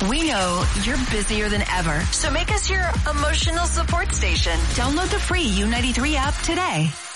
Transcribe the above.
We know you're busier than ever, so make us your emotional support station. Download the free U93 app today.